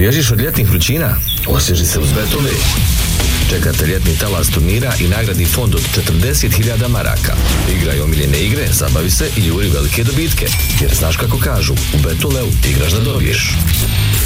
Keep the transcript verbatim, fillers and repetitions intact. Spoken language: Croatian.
Bježiš od ljetnih vrućina? Osvježi se uz Betole. Čekate ljetni talas turnira i nagradni fond od četrdeset hiljada maraka. Igraj omiljene igre, zabavi se i juri velike dobitke. Jer znaš kako kažu, u Betoleu igraš da dobiješ.